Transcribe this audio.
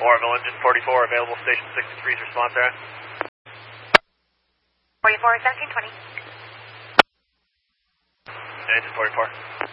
Morville, engine 44, available station 63's response area. 44, 1720. Engine 44.